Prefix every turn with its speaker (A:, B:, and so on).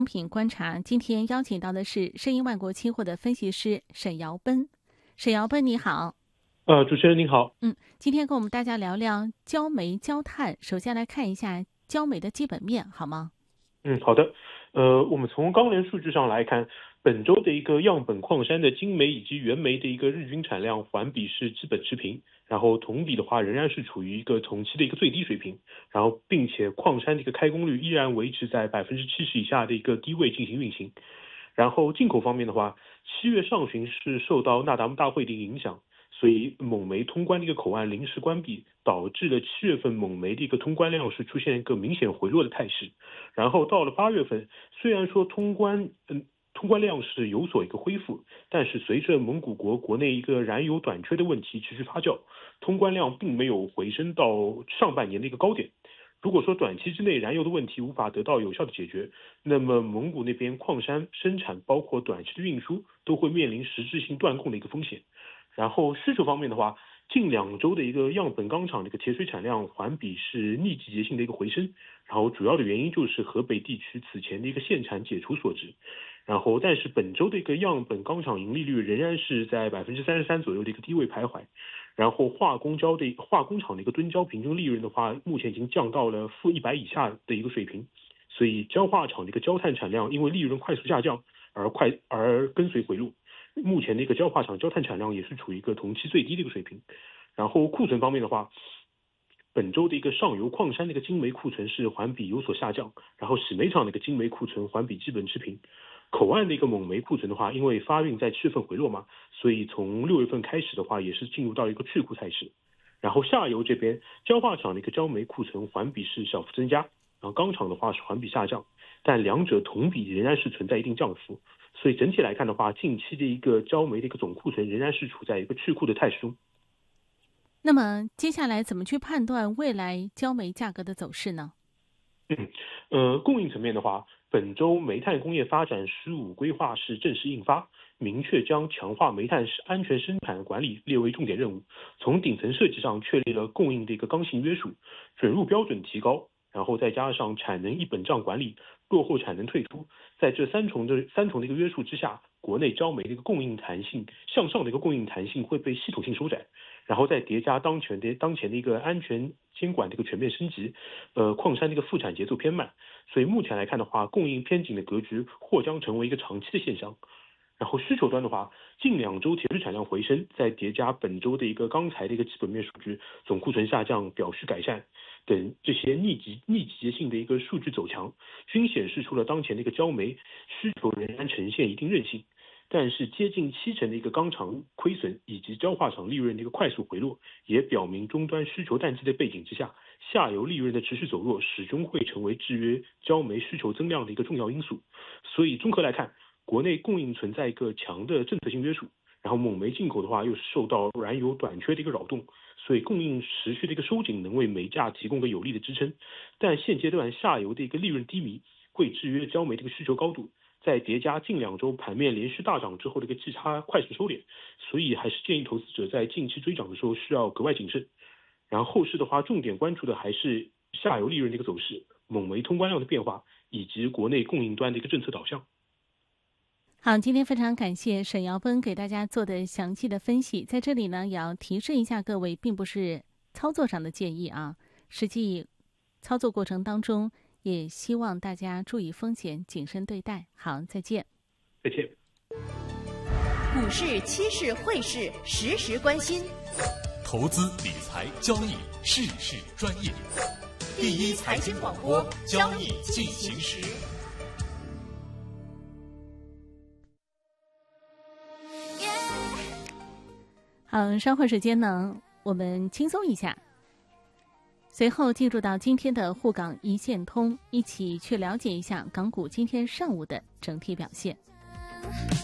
A: 商品观察今天邀请到的是盛银万国期货的分析师沈尧贲。沈尧贲你好。
B: 主持人您好。
A: 今天跟我们大家聊聊焦煤、焦炭。首先来看一下焦煤的基本面，好吗？
B: 好的。我们从钢联数据上来看，本周的一个样本矿山的精煤以及原煤的一个日均产量环比是基本持平，然后同比的话仍然是处于一个同期的一个最低水平，然后并且矿山的一个开工率依然维持在70%以下的一个低位进行运行。然后进口方面的话，7月上旬是受到纳达慕大会的影响，所以蒙煤通关的一个口岸临时关闭，导致了7月份蒙煤的一个通关量是出现一个明显回落的态势。然后到了8月份，虽然说通关量是有所一个恢复，但是随着蒙古国内一个燃油短缺的问题持续发酵，通关量并没有回升到上半年的一个高点。如果说短期之内燃油的问题无法得到有效的解决，那么蒙古那边矿山生产包括短期的运输都会面临实质性断供的一个风险。然后需求方面的话，近2周的一个样本钢厂的一个铁水产量环比是逆季节性的一个回升，然后主要的原因就是河北地区此前的一个限产解除所致。然后但是本周的一个样本钢厂盈利率仍然是在33%左右的一个低位徘徊。然后化工厂的一个吨焦平均利润的话，目前已经降到了-100以下的一个水平，所以焦化厂的一个焦炭产量因为利润快速下降而跟随回落。目前的一个焦化厂焦炭产量也是处于一个同期最低的一个水平。然后库存方面的话，本周的一个上游矿山的一个精煤库存是环比有所下降，然后洗煤厂的一个精煤库存环比基本持平。口岸的一个蒙煤库存的话，因为发运在7月份回落嘛，所以从6月份开始的话也是进入到一个去库态势。然后下游这边焦化厂的一个焦煤库存环比是小幅增加，然后钢厂的话是环比下降，但两者同比仍然是存在一定降幅。所以整体来看的话，近期的一个焦煤的一个总库存仍然是处在一个去库的态势中。
A: 那么接下来怎么去判断未来焦煤价格的走势呢？
B: 供应层面的话，本周煤炭工业发展15规划是正式印发，明确将强化煤炭安全生产管理列为重点任务。从顶层设计上确立了供应的一个刚性约束，准入标准提高，然后再加上产能一本账管理，落后产能退出，在这三重的一个约束之下，国内焦煤的一个供应弹性向上的一个供应弹性会被系统性收窄。然后再叠加当前的一个安全监管的一个全面升级，矿山的一个复产节奏偏慢，所以目前来看的话，供应偏紧的格局或将成为一个长期的现象。然后需求端的话，近2周铁水产量回升，再叠加本周的一个钢材的一个基本面数据，总库存下降表示改善等这些逆季节性的一个数据走强，均显示出了当前的一个焦煤需求仍然呈现一定韧性。但是接近70%的一个钢厂亏损以及焦化厂利润的一个快速回落，也表明终端需求淡季的背景之下，下游利润的持续走弱始终会成为制约焦煤需求增量的一个重要因素。所以综合来看，国内供应存在一个强的政策性约束，然后蒙煤进口的话又是受到燃油短缺的一个扰动，所以供应持续的一个收紧能为煤价提供个有力的支撑。但现阶段下游的一个利润低迷会制约焦煤的一个需求高度，再叠加近2周盘面连续大涨之后的一个季差快速收敛，所以还是建议投资者在近期追涨的时候需要格外谨慎。然后后市的话，重点关注的还是下游利润的一个走势、蒙煤通关量的变化，以及国内供应端的一个政策导向。
A: 好，今天非常感谢沈尧贲给大家做的详细的分析。在这里呢，也要提示一下各位，并不是操作上的建议啊，实际操作过程当中，也希望大家注意风险，谨慎对待。好，再见。
B: 再见。
C: 股市、期市、汇市，时时关心。
D: 投资理财交易，事事专业。第一财经广播，交易进行时。
A: 好，稍后时间呢，我们轻松一下，随后进入到今天的沪港一线通，一起去了解一下港股今天上午的整体表现。